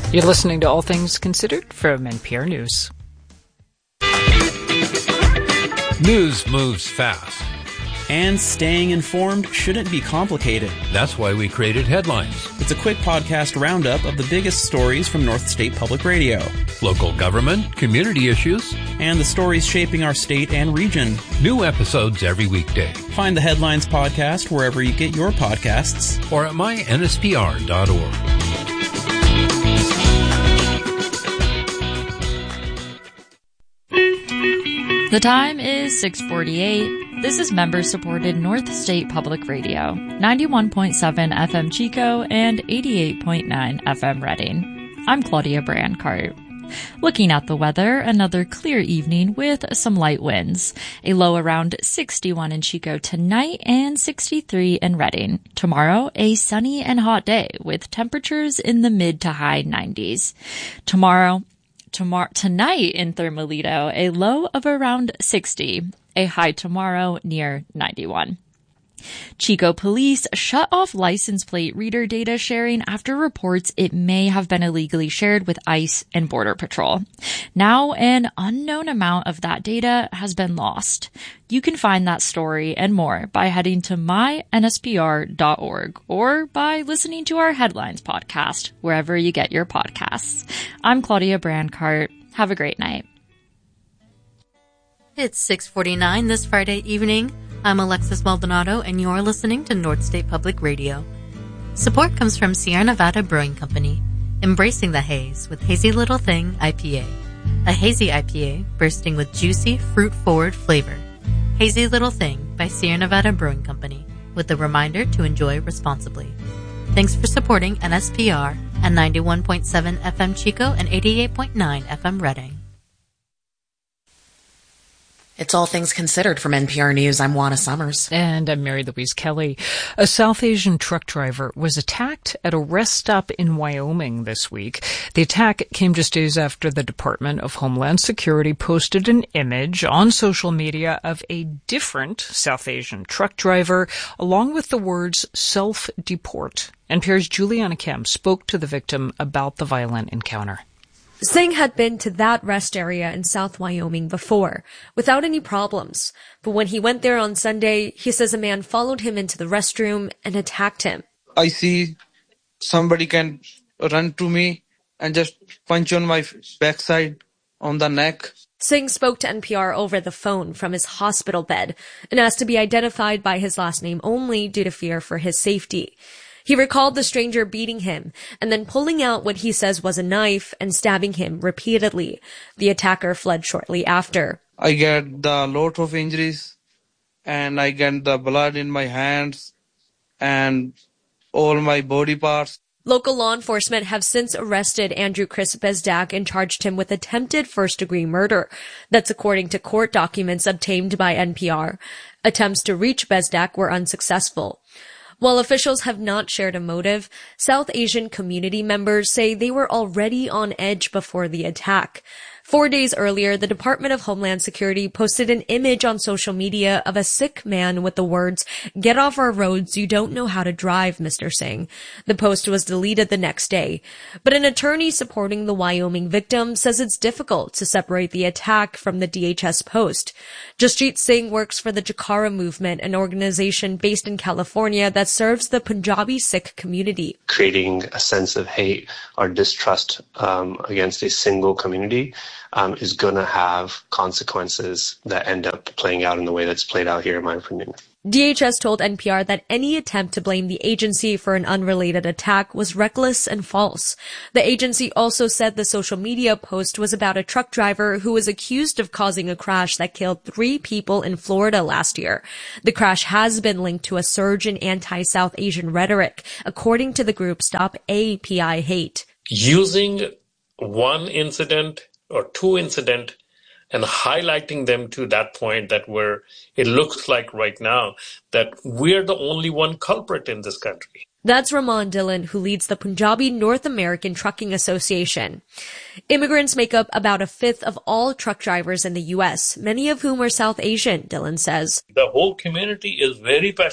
You're listening to All Things Considered from NPR News. News moves fast. And staying informed shouldn't be complicated. That's why we created Headlines. It's a quick podcast roundup of the biggest stories from North State Public Radio. Local government, community issues, and the stories shaping our state and region. New episodes every weekday. Find the Headlines podcast wherever you get your podcasts. Or at mynspr.org. The time is 6:48. This is member-supported North State Public Radio, 91.7 FM Chico and 88.9 FM Redding. I'm Claudia Brancart. Looking at the weather, another clear evening with some light winds. A low around 61 in Chico tonight and 63 in Redding. Tomorrow, a sunny and hot day with temperatures in the mid to high 90s. Tonight in Thermalito, a low of around 60, a high tomorrow near 91. Chico police shut off license plate reader data sharing after reports it may have been illegally shared with ICE and Border Patrol. Now, an unknown amount of that data has been lost. You can find that story and more by heading to mynspr.org or by listening to our Headlines podcast, wherever you get your podcasts. I'm Claudia Brancart. Have a great night. It's 6:49 this Friday evening. I'm Alexis Maldonado, and you're listening to North State Public Radio. Support comes from Sierra Nevada Brewing Company, embracing the haze with Hazy Little Thing IPA. A hazy IPA bursting with juicy, fruit-forward flavor. Hazy Little Thing by Sierra Nevada Brewing Company, with a reminder to enjoy responsibly. Thanks for supporting NSPR at 91.7 FM Chico and 88.9 FM Redding. It's All Things Considered from NPR News. I'm Juana Summers. And I'm Mary Louise Kelly. A South Asian truck driver was attacked at a rest stop in Wyoming this week. The attack came just days after the Department of Homeland Security posted an image on social media of a different South Asian truck driver, along with the words self-deport. NPR's Juliana Kim spoke to the victim about the violent encounter. Singh had been to that rest area in South Wyoming before, without any problems. But when he went there on Sunday, he says a man followed him into the restroom and attacked him. I see somebody can run to me and just punch on my backside, on the neck. Singh spoke to NPR over the phone from his hospital bed and asked to be identified by his last name only due to fear for his safety. He recalled the stranger beating him and then pulling out what he says was a knife and stabbing him repeatedly. The attacker fled shortly after. I get a lot of injuries and I get the blood in my hands and all my body parts. Local law enforcement have since arrested Andrew Chris Bezdak and charged him with attempted first-degree murder. That's according to court documents obtained by NPR. Attempts to reach Bezdak were unsuccessful. While officials have not shared a motive, South Asian community members say they were already on edge before the attack. 4 days earlier, the Department of Homeland Security posted an image on social media of a sick man with the words, "Get off our roads, you don't know how to drive, Mr. Singh." The post was deleted the next day. But an attorney supporting the Wyoming victim says it's difficult to separate the attack from the DHS post. Jasjeet Singh works for the Jakara Movement, an organization based in California that serves the Punjabi Sikh community. Creating a sense of hate or distrust against a single community is going to have consequences that end up playing out in the way that's played out here, in my opinion. DHS told NPR that any attempt to blame the agency for an unrelated attack was reckless and false. The agency also said the social media post was about a truck driver who was accused of causing a crash that killed 3 people in Florida last year. The crash has been linked to a surge in anti-South Asian rhetoric, according to the group Stop API Hate. Using one incident or 2 incidents and highlighting them to that point that where it looks like right now that we're the only one culprit in this country. That's Raman Dhillon, who leads the Punjabi North American Trucking Association. Immigrants make up about 1/5 of all truck drivers in the U.S., many of whom are South Asian, Dhillon says. The whole community is very passionate